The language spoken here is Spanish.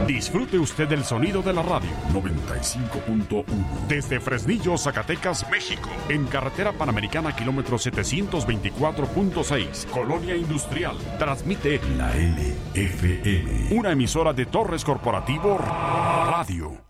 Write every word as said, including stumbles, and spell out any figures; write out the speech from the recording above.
Disfrute usted del sonido de la radio. noventa y cinco punto uno. Desde Fresnillo, Zacatecas, México. En carretera Panamericana, kilómetro setecientos veinticuatro punto seis. Colonia Industrial. Transmite La L F M. Una emisora de Torres Corporativo Radio.